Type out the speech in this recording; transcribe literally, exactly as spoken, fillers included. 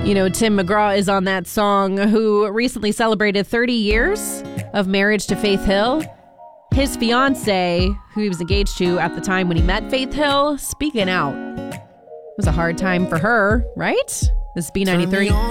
You know, Tim McGraw is on that song, who recently celebrated thirty years of marriage to Faith Hill. His fiance, who he was engaged to at the time when he met Faith Hill, speaking out. It was a hard time for her, right? This is B ninety-three.